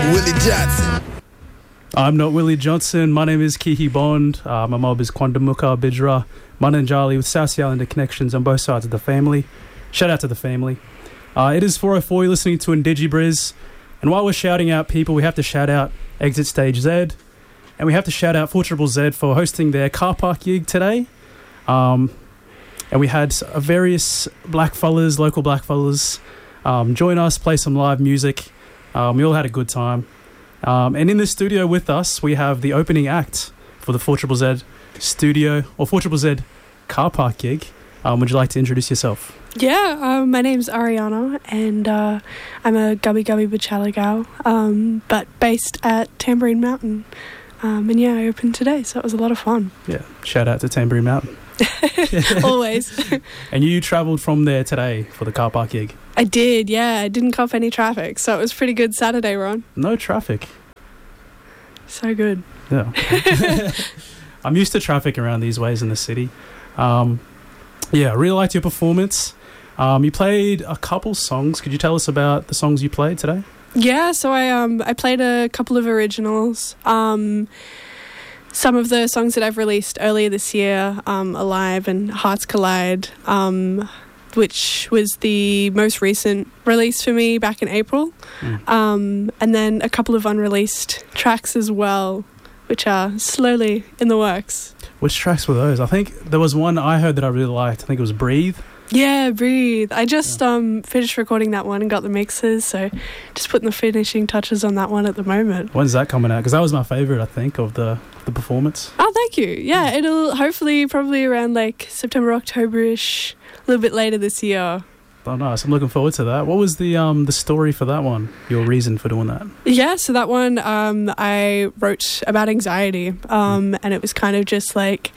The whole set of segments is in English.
Willie Johnson. I'm not Willie Johnson. My name is Kihi Bond. My mob is Kwandamuka Bidra. Mananjali with South Sea Islander connections on both sides of the family. Shout out to the family. It is 4:04. You're listening to IndigiBriz. And while we're shouting out people, we have to shout out Exit Stage Z. And we have to shout out 4ZZZ for hosting their car park gig today. And we had various local black fellas, join us, play some live music. We all had a good time. And in the studio with us, we have the opening act for the 4ZZZ studio, or 4ZZZ car park gig. Would you like to introduce yourself? Yeah, my name's Ariana, and I'm a Gubby Gubby Bachala gal, but based at Tambourine Mountain. And yeah, I opened today, so it was a lot of fun. Yeah, shout out to Tambourine Mountain. Always. And you travelled from there today for the car park gig? I did, yeah. I didn't cop any traffic, so it was pretty good Saturday, Ron. No traffic? So good. Yeah. I'm used to traffic around these ways in the city. Yeah, I really liked your performance. You played a couple songs. Could you tell us about the songs you played today? Yeah, so I played a couple of originals. Some of the songs that I've released earlier this year, Alive and Hearts Collide, which was the most recent release for me back in April. And then a couple of unreleased tracks as well, which are slowly in the works. Which tracks were those? I think there was one I heard that I really liked. I think it was Breathe. Yeah, Breathe. I just finished recording that one and got the mixes, so just putting the finishing touches on that one at the moment. When's that coming out? Because that was my favourite, I think, of the performance. Oh, thank you. Yeah, it'll hopefully probably around like September, October-ish, a little bit later this year. Oh, nice. I'm looking forward to that. What was the story for that one? Your reason for doing that? Yeah, so that one I wrote about anxiety, and it was kind of just like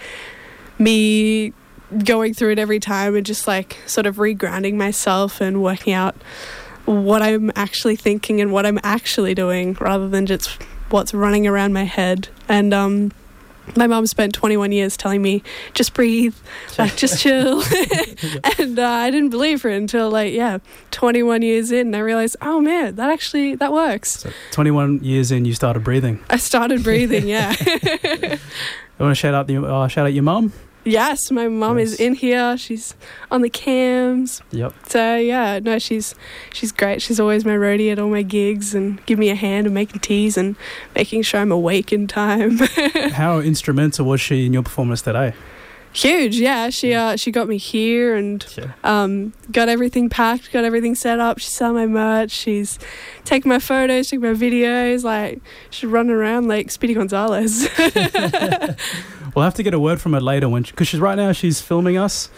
me going through it every time and just like sort of regrounding myself and working out what I'm actually thinking and what I'm actually doing rather than just what's running around my head. And my mum spent 21 years telling me, just breathe, like just chill. And I didn't believe her until 21 years in, I realized, oh man, that works. So 21 years in, you started breathing. I started breathing, yeah. You want to shout out your mum? Yes, my mum is in here. She's on the cams. Yep. So yeah, no, she's great. She's always my roadie at all my gigs and give me a hand in making teas and making sure I'm awake in time. How instrumental was she in your performance today? Huge, yeah. She got me here and got everything packed, got everything set up. She's selling my merch. She's taking my photos, taking my videos. Like, she's running around like Speedy Gonzalez. We'll have to get a word from her later because she's filming us.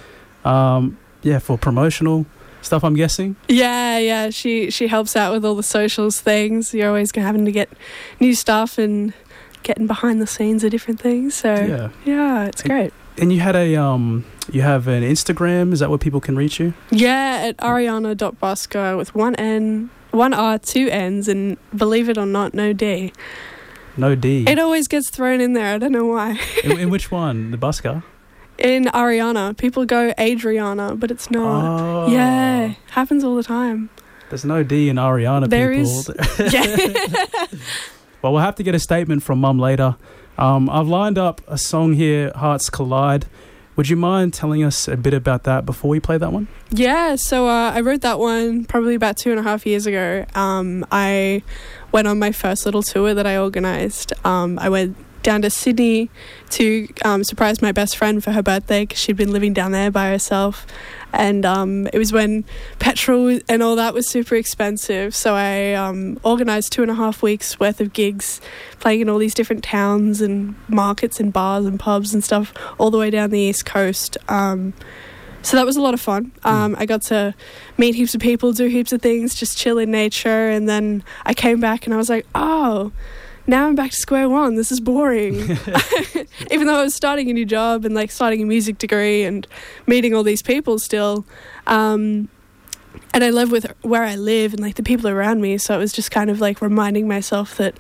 For promotional stuff, I'm guessing. Yeah. She helps out with all the socials things. You're always having to get new stuff and getting behind the scenes of different things. So yeah, it's great. And you had you have an Instagram. Is that where people can reach you? Yeah, at ariana.bosco with one N, one R, two N's, and believe it or not, no D. No D. It always gets thrown in there. I don't know why. in which one? The Busker? In Ariana. People go Adriana, but it's not. Oh. Yeah, happens all the time. There's no D in Ariana, there people. Is. Yeah. Well, we'll have to get a statement from Mum later. I've lined up a song here, Hearts Collide. Would you mind telling us a bit about that before we play that one? Yeah, so I wrote that one probably about 2.5 years ago. I went on my first little tour that I organised. I went down to Sydney to surprise my best friend for her birthday because she'd been living down there by herself. And it was when petrol and all that was super expensive. So I organised 2.5 weeks worth of gigs, playing in all these different towns and markets and bars and pubs and stuff all the way down the East Coast. So that was a lot of fun. I got to meet heaps of people, do heaps of things, just chill in nature. And then I came back and I was like, oh, now I'm back to square one. This is boring. Even though I was starting a new job and like starting a music degree and meeting all these people still. And I live with where I live and like the people around me. So it was just kind of like reminding myself that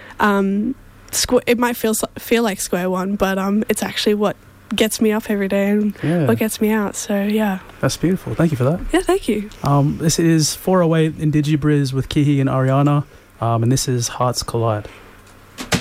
it might feel like square one, but it's actually what gets me up every day and what gets me out. So yeah, that's beautiful. Thank you for that. Yeah, thank you. This is 408 IndigiBriz with Kihi and Ariana. And this is Hearts Collide.